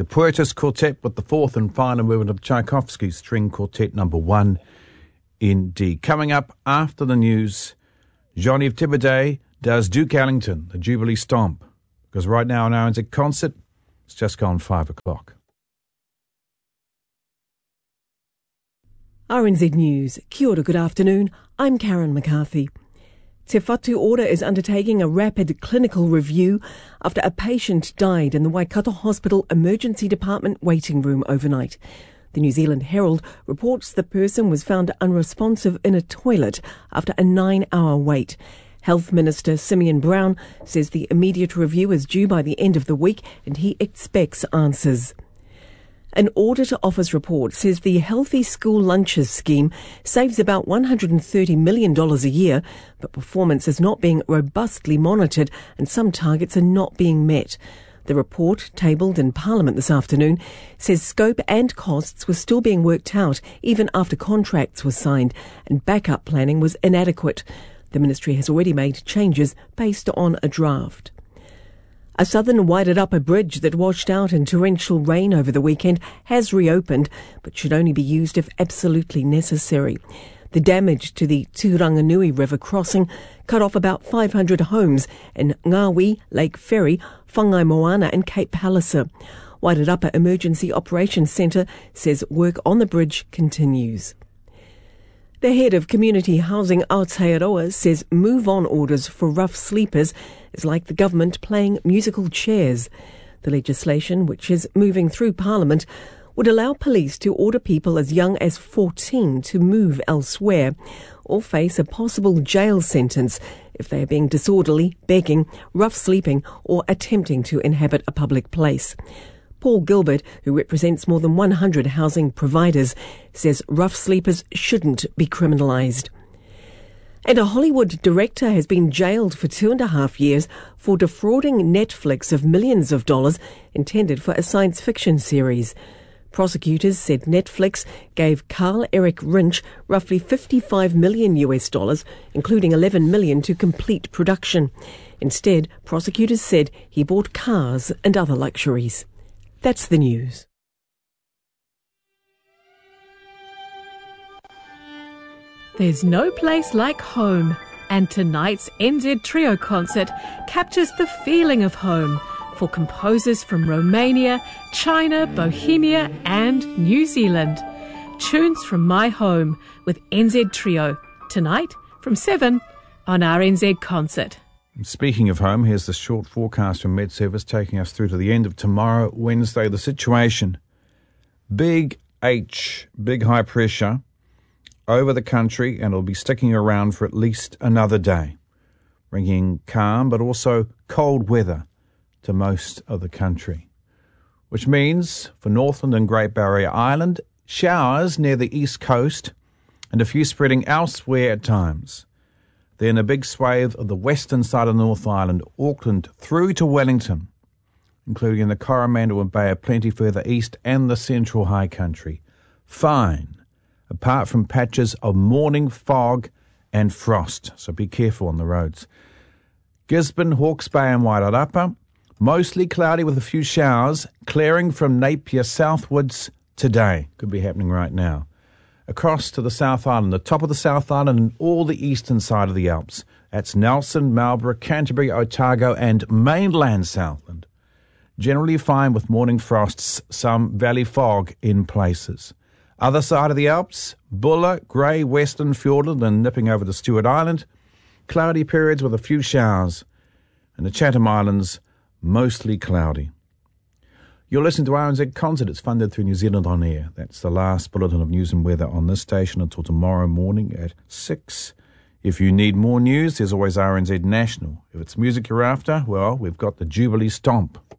The Poetas Quartet with the fourth and final movement of Tchaikovsky's String Quartet No. 1 in D. Coming up after the news, Jean-Yves Thibaudet does Duke Ellington, the Jubilee Stomp. Because right now on RNZ Concert, it's just gone 5 o'clock. RNZ News. Kia ora, good afternoon. I'm Karen McCarthy. Te Whatu Ora is undertaking a rapid clinical review after a patient died in the Waikato Hospital Emergency Department waiting room overnight. The New Zealand Herald reports the person was found unresponsive in a toilet after a 9-hour wait. Health Minister Simeon Brown says the immediate review is due by the end of the week and he expects answers. An Auditor Office report says the Healthy School Lunches scheme saves about $130 million a year, but performance is not being robustly monitored and some targets are not being met. The report, tabled in Parliament this afternoon, says scope and costs were still being worked out even after contracts were signed and backup planning was inadequate. The ministry has already made changes based on a draft. A southern Wairarapa bridge that washed out in torrential rain over the weekend has reopened, but should only be used if absolutely necessary. The damage to the Tūranganui River crossing cut off about 500 homes in Ngawi, Lake Ferry, Whangai Moana and Cape Palliser. Wairarapa Emergency Operations Centre says work on the bridge continues. The head of Community Housing Aotearoa says move-on orders for rough sleepers is like the government playing musical chairs. The legislation, which is moving through Parliament, would allow police to order people as young as 14 to move elsewhere or face a possible jail sentence if they are being disorderly, begging, rough sleeping or attempting to inhabit a public place. Paul Gilbert, who represents more than 100 housing providers, says rough sleepers shouldn't be criminalised. And a Hollywood director has been jailed for 2.5 years for defrauding Netflix of millions of dollars intended for a science fiction series. Prosecutors said Netflix gave Carl Eric Rinch roughly $55 million, including $11 million to complete production. Instead, prosecutors said he bought cars and other luxuries. That's the news. There's no place like home, and tonight's NZ Trio concert captures the feeling of home for composers from Romania, China, Bohemia and New Zealand. Tunes from My Home with NZ Trio, tonight from 7 on RNZ Concert. Speaking of home, here's the short forecast from Met Service taking us through to the end of tomorrow, Wednesday. The situation, big H, big high pressure over the country, and it'll be sticking around for at least another day, bringing calm but also cold weather to most of the country, which means for Northland and Great Barrier Island, showers near the east coast and a few spreading elsewhere at times. Then a big swathe of the western side of North Island, Auckland through to Wellington, including the Coromandel and Bay of Plenty further east and the central high country. Fine, apart from patches of morning fog and frost, so be careful on the roads. Gisborne, Hawke's Bay and Wairarapa, mostly cloudy with a few showers, clearing from Napier southwards today. Could be happening right now. Across to the South Island, the top of the South Island and all the eastern side of the Alps. That's Nelson, Marlborough, Canterbury, Otago and mainland Southland. Generally fine with morning frosts, some valley fog in places. Other side of the Alps, Buller, Grey, Western, Fiordland and nipping over to Stewart Island. Cloudy periods with a few showers. And the Chatham Islands, mostly cloudy. You're listening to RNZ Concert. It's funded through New Zealand On Air. That's the last bulletin of news and weather on this station until tomorrow morning at 6. If you need more news, there's always RNZ National. If it's music you're after, well, we've got the Jubilee Stomp.